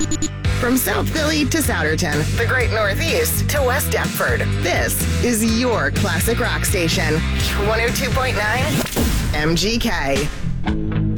From South Philly to Souderton, the Great Northeast to West Deptford, this is your classic rock station. 102.9 MGK.